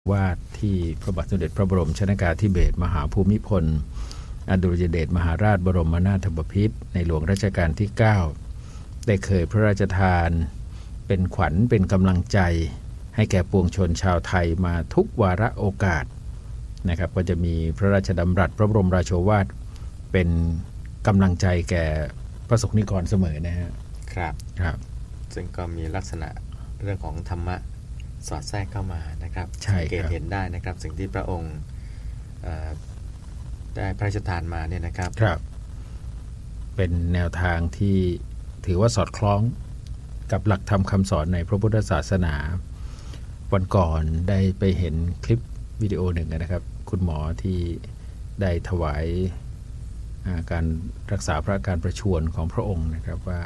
วาดที่พระบาทสมเด็จพระบรมชนกาธิเบศรมหาภูมิพลอดุลยเดชมหาราชบรมนาถบพิตรในหลวงรัชกาลที่9ได้เคยพระราชทานเป็นขวัญเป็นกำลังใจให้แก่ปวงชนชาวไทยมาทุกวาระโอกาสนะครับก็จะมีพระราชดำรัสพระบรมราโชวาทเป็นกำลังใจแก่พระสงฆ์นิกรเสมอนะฮะครับซึ่งก็มีลักษณะเรื่องของธรรมะสอดแทรกเข้ามานะครับสังเกตเห็นได้นะครับสิ่งที่พระองค์ได้พระราชทานมาเนี่ยนะครับเป็นแนวทางที่ถือว่าสอดคล้องกับหลักธรรมคำสอนในพระพุทธศาสนาวันก่อนได้ไปเห็นคลิปวิดีโอหนึ่งนะครับคุณหมอที่ได้ถวายการรักษาพระอาการประชวรของพระองค์นะครับว่า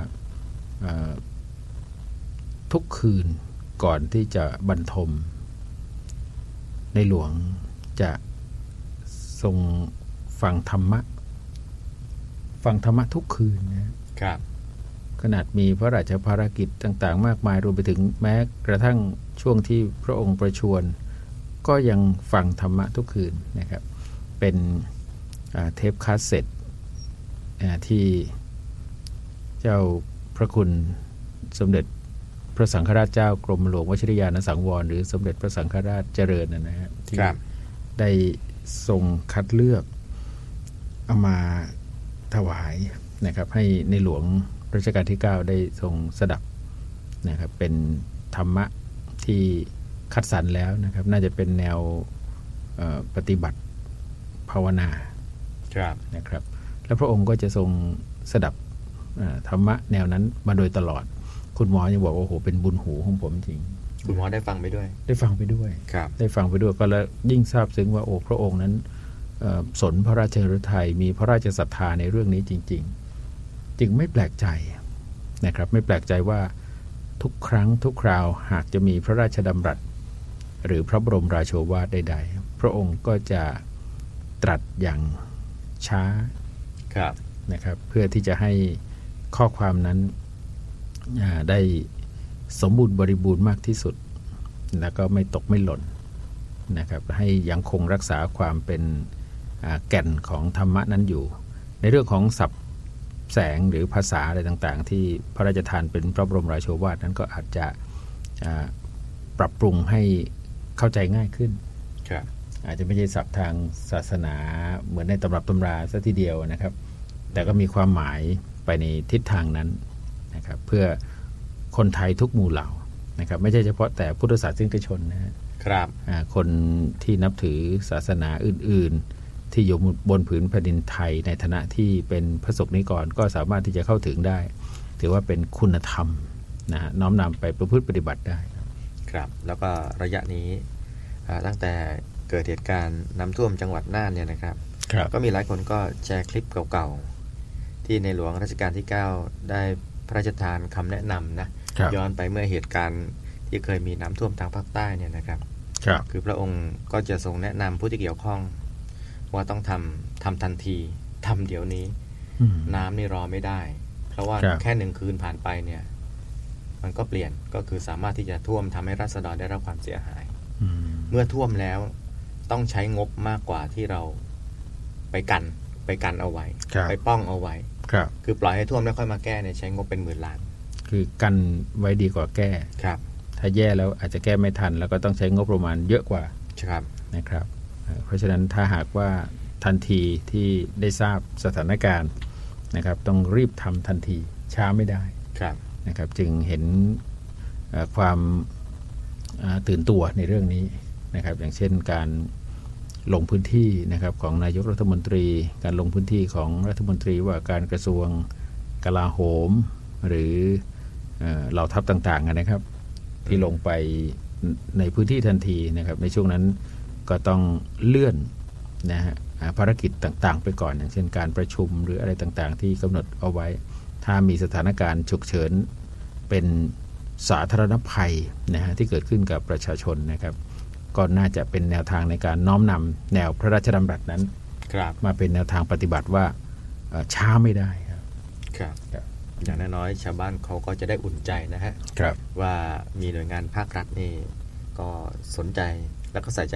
ทุกคืนก่อนที่จะบรรทมในหลวงจะทรงฟังธรรมะทุกคืนนะครับขนาดมีพระราชภารกิจต่างๆมากมายรวมไปถึงแม้กระทั่งช่วงที่พระองค์ประชวรก็ยังฟังธรรมะทุกคืนนะครับเป็นเทปคาสเซ็ตที่เจ้าพระคุณสมเด็จพระสังฆราชเจ้ากรมหลวงวชิรยานสังวรหรือสมเด็จพระสังฆราชเจริญนะฮะที่ได้ทรงคัดเลือกเอามาถวายนะครับให้ในหลวงรัชกาลที่9ได้ทรงสดับนะครับเป็นธรรมะที่คัดสรรแล้วนะครับน่าจะเป็นแนวปฏิบัติภาวนานะครับแล้วพระองค์ก็จะทรงสดับธรรมะแนวนั้นมาโดยตลอดคุณหมอยังบอกว่าโอ้โหเป็นบุญหูของผมจริงคุณหมอได้ฟังไปด้วยได้ฟังไปด้วยก็แล้วยิ่งทราบซึ้งว่าโอ้พระองค์นั้นสนพระราชฤทัยมีพระราชศรัทธาในเรื่องนี้จริงๆจึงไม่แปลกใจนะครับไม่แปลกใจว่าทุกครั้งทุกคราวหากจะมีพระราชดำรัสหรือพระบรมราโชวาทใดๆพระองค์ก็จะตรัสอย่างช้านะครับเพื่อที่จะให้ข้อความนั้นได้สมบูรณ์บริบูรณ์มากที่สุดแล้วก็ไม่ตกไม่หล่นนะครับให้ยังคงรักษาความเป็นแก่นของธรรมะนั้นอยู่ในเรื่องของศัพท์แสงหรือภาษาอะไรต่างๆที่พระราชทานเป็นพระบรมราโชวาทนั้นก็อาจจะปรับปรุงให้เข้าใจง่ายขึ้นอาจจะไม่ใช่ศัพท์ทางศาสนาเหมือนในตำรับตำราซะทีเดียวนะครับแต่ก็มีความหมายไปในทิศทางนั้นนะครับเพื่อคนไทยทุกหมู่เหล่านะครับไม่ใช่เฉพาะแต่พุทธศาสนิกชนนะครับคนที่นับถือศาสนาอื่นๆที่อยู่บนผืนแผ่นดินไทยในฐานะที่เป็นพระสงฆ์นิกรก็สามารถที่จะเข้าถึงได้ถือว่าเป็นคุณธรรมนะฮะน้อมนำไปประพฤติปฏิบัติได้ครับแล้วก็ระยะนี้ตั้งแต่เกิดเหตุการณ์น้ำท่วมจังหวัดน่านเนี่ยนะครับก็มีหลายคนก็แชร์คลิปเก่าๆที่ในหลวงรัชกาลที่9ได้พระราชทานคำแนะนำนะย้อนไปเมื่อเหตุการณ์ที่เคยมีน้ำท่วมทางภาคใต้เนี่ยนะครับคือพระองค์ก็จะทรงแนะนำผู้ที่เกี่ยวข้องว่าต้องทำทันทีทำเดี๋ยวนี้น้ำนี่รอไม่ได้เพราะว่าแค่1คืนผ่านไปเนี่ยมันก็เปลี่ยนก็คือสามารถที่จะท่วมทำให้ราษฎรได้รับความเสียหายเมื่อท่วมแล้วต้องใช้งบมากกว่าที่เราไปกันเอาไว้ไปป้องเอาไว้คือปล่อยให้ท่วมแล้วค่อยมาแก้เนี่ยใช้งบเป็นหมื่นล้านคือกันไว้ดีกว่าแก้ถ้าแย่แล้วอาจจะแก้ไม่ทันแล้วก็ต้องใช้งบประมาณเยอะกว่านะครับเพราะฉะนั้นถ้าหากว่าทันทีที่ได้ทราบสถานการณ์นะครับต้องรีบทำทันทีช้าไม่ได้นะครับจึงเห็นความตื่นตัวในเรื่องนี้นะครับอย่างเช่นการลงพื้นที่นะครับของนายกรัฐมนตรีการลงพื้นที่ของรัฐมนตรีว่าการกระทรวงกลาโหมหรือเหล่าทัพต่างๆนะครับที่ลงไปในพื้นที่ทันทีนะครับในช่วงนั้นก็ต้องเลื่อนนะฮะภารกิจต่างๆไปก่อนอย่างเช่นการประชุมหรืออะไรต่างๆที่กำหนดเอาไว้ถ้ามีสถานการณ์ฉุกเฉินเป็นสาธารณภัยนะฮะที่เกิดขึ้นกับประชาชนนะครับก็น่าจะเป็นแนวทางในการน้อมนำแนวพระราชดำรัสนั้นมาเป็นแนวทางปฏิบัติว่าช้าไม่ได้ครับอย่างน้อยๆชาวบ้านเขาก็จะได้อุ่นใจนะฮะว่ามีหน่วยงานภาครัฐนี่ก็สนใจแล้วก็ใส่ใจ